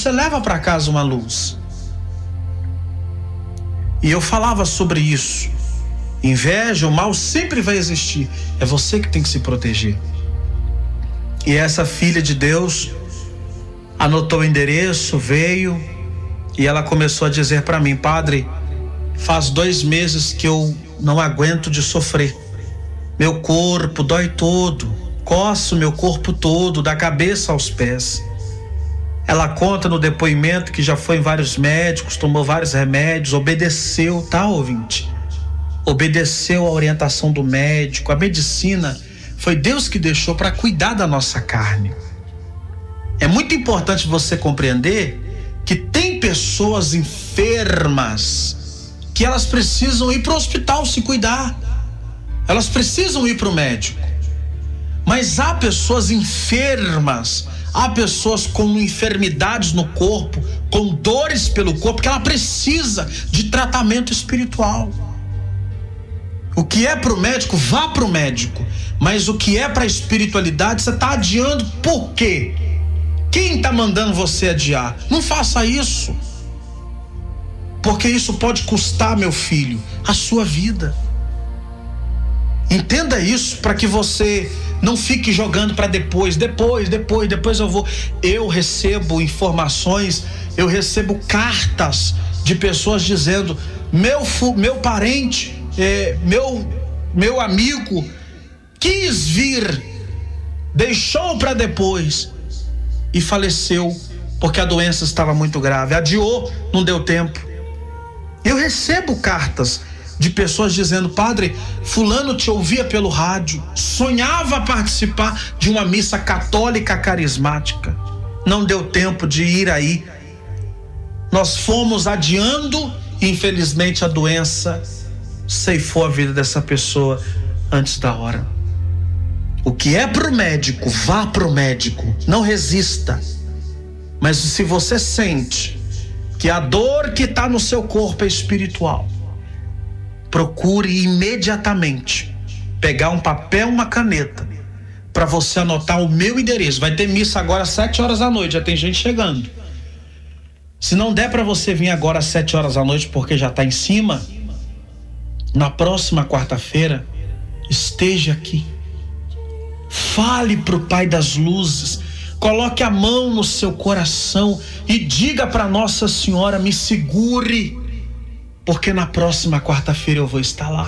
você leva para casa uma luz. E eu falava sobre isso. Inveja, o mal sempre vai existir. É você que tem que se proteger. E essa filha de Deus anotou o endereço, veio e ela começou a dizer para mim: padre, faz 2 meses que eu não aguento de sofrer. Meu corpo dói todo, coço meu corpo todo, da cabeça aos pés. Ela conta no depoimento que já foi em vários médicos, tomou vários remédios, obedeceu, tá, ouvinte? Obedeceu a orientação do médico. A medicina foi Deus que deixou para cuidar da nossa carne. É muito importante você compreender que tem pessoas enfermas que elas precisam ir para o hospital se cuidar. Elas precisam ir para o médico. Mas há pessoas enfermas, há pessoas com enfermidades no corpo, com dores pelo corpo, que ela precisa de tratamento espiritual. O que é para o médico, vá para o médico. Mas o que é para a espiritualidade, você está adiando por quê? Quem está mandando você adiar? Não faça isso. Porque isso pode custar, meu filho, a sua vida. Entenda isso para que você não fique jogando para depois eu vou. Eu recebo informações, eu recebo cartas de pessoas dizendo: meu parente, meu amigo quis vir, deixou para depois e faleceu porque a doença estava muito grave, adiou, não deu tempo. Eu recebo cartas de pessoas dizendo: padre, fulano te ouvia pelo rádio, sonhava participar de uma missa católica carismática, não deu tempo de ir aí, nós fomos adiando e infelizmente a doença ceifou a vida dessa pessoa antes da hora. O que é pro médico, vá pro médico, não resista. Mas se você sente que a dor que está no seu corpo é espiritual, procure imediatamente pegar um papel, uma caneta, para você anotar o meu endereço. Vai ter missa agora às 7 horas da noite, já tem gente chegando. Se não der para você vir agora às 7 horas da noite porque já está em cima, na próxima quarta-feira, esteja aqui. Fale para o Pai das Luzes, coloque a mão no seu coração e diga para Nossa Senhora: me segure, porque na próxima quarta-feira eu vou estar lá.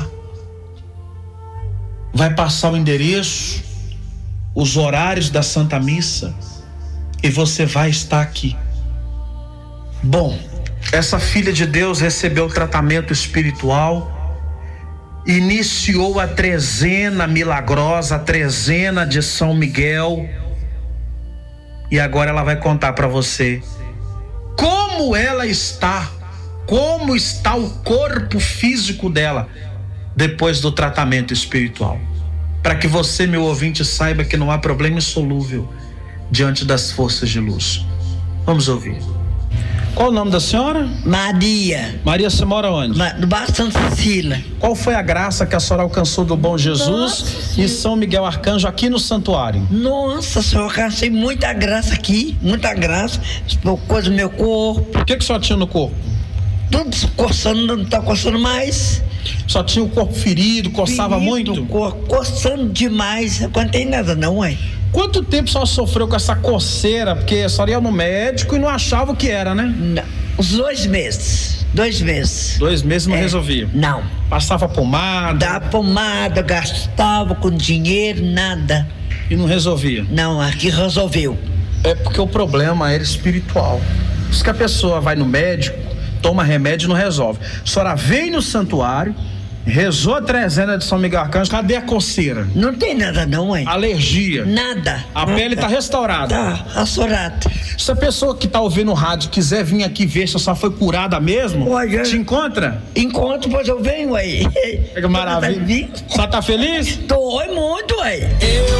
Vai passar o endereço, os horários da Santa Missa e você vai estar aqui. Bom, essa filha de Deus recebeu tratamento espiritual, iniciou a trezena milagrosa, a trezena de São Miguel, e agora ela vai contar para você como ela está, como está o corpo físico dela depois do tratamento espiritual, para que você, meu ouvinte, saiba que não há problema insolúvel diante das forças de luz. Vamos ouvir. Qual o nome da senhora? Maria. Maria, você mora onde? No Bairro Santa Cecília. Qual foi a graça que a senhora alcançou do Bom Jesus e São Miguel Arcanjo aqui no santuário? Nossa, senhor, eu alcancei muita graça aqui, muita graça, coisa do meu corpo. O que a senhora tinha no corpo? Tudo coçando, não tá coçando mais. Só tinha o corpo ferido, coçava muito? Coçando demais, não aguentei nada não, ué. Quanto tempo a senhora sofreu com essa coceira? Porque a senhora ia no médico e não achava o que era, né? Não, uns 2 meses. 2 meses. 2 meses não resolvia? Não. Passava pomada? Dava pomada, gastava com dinheiro, nada. E não resolvia? Não, aqui resolveu. É porque o problema era espiritual. Por isso que a pessoa vai no médico, toma remédio e não resolve. A senhora veio no santuário, rezou a trezena de São Miguel Arcanjo, cadê a coceira? Não tem nada não, ué. Alergia? Nada. A pele tá restaurada? Tá, restaurada. Se a pessoa que tá ouvindo o rádio quiser vir aqui ver se a senhora foi curada mesmo, te encontra? Encontro, pois eu venho aí. Que maravilha. A senhora tá feliz? Tô muito, ué.